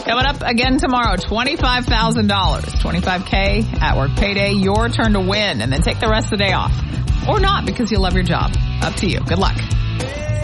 Coming up again tomorrow, $25,000, $25K at work payday, your turn to win, and then take the rest of the day off. Or not, because you love your job. Up to you. Good luck.